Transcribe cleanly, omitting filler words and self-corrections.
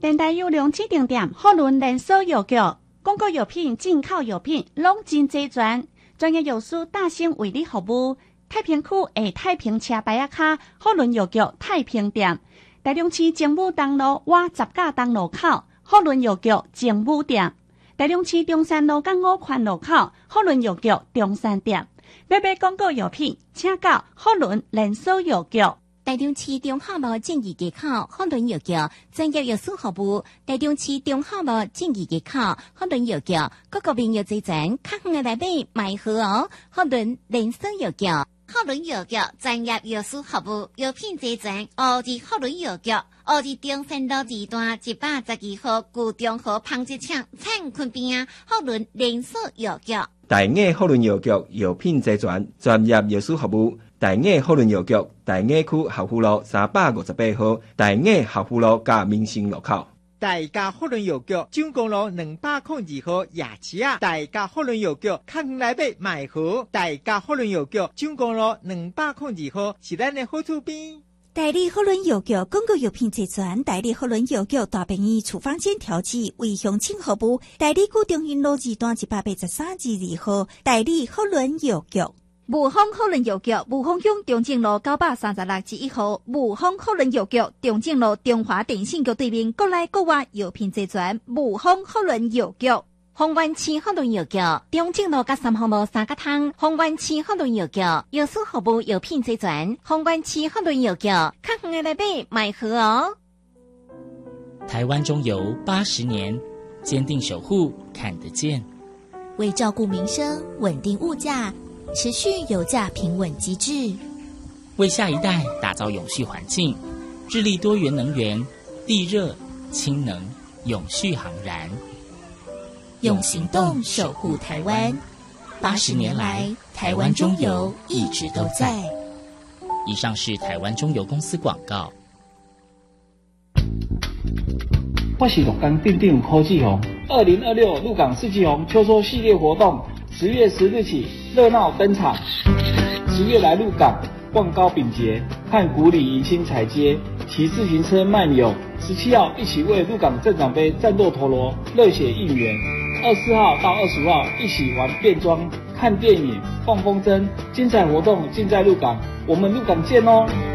电台优良指定店，好伦连锁药局，广告药品、进口药品拢真齐全，专业药师大兴为你服务。太平区下太平车牌仔卡，好伦药局太平店，台中市政府东路外十架东路口，好伦药局政府店，台中市中山路港5环路口，好伦药局中山店。要买广告药品，请到好伦连锁药局。 台中市中华路正义街口好伦药局专业药师服务。台中市中华路正义街口好伦药局各个面药齐全，较远的来买买好哦。好伦连锁药局，好伦药局专业药师服务，药品齐全。奥治好伦药局，奥治中山路二段112号旧中和纺织厂灿坤边啊，好伦连锁药局。 大雅好伦药局药品齐全，专业药师服务。大雅好伦药局，大雅区合富路358号，大雅合富路加民生路口。 大家好伦药局蔣公路202号夜市啊！大家好伦药局较远来买好。大家好伦药局蔣公路202号是咱的好厝边。 代理好伦药局广告药品齐全，代理好伦药局大便宜处方间调剂为乡亲服务。代理古中云路2段183-2号，代理好伦药局。 雾峰好伦药局，雾峰乡中正路936-1号，雾峰好伦药局，中正路中华电信局对面，国内国外药品齐全。雾峰好伦药局， 丰原市好伦药局，中正路3号路3角通，丰原市好伦药局，药师服务药品齐全。丰原市好伦药局，较远的来买好哦。 台湾中油80年，坚定守护，看得见。 为照顾民生，稳定物价。持续油价平稳机制， 为下一代打造永续环境，致力多元能源、地热、氢能、永续航燃， 用行动守护台湾。80年来，台湾中油一直都在。 以上是台湾中油公司广告。 我是鹿港镇长柯志宏，2026鹿港世纪红秋收系列活动10月10日起热闹登场。10月来鹿港望高饼节，看古里迎新彩街，骑自行车漫游。17号一起为鹿港镇长杯战斗陀螺热血应援。24号到25号一起玩变装、看电影、放风筝，精彩活动尽在鹿港，我们鹿港见哦。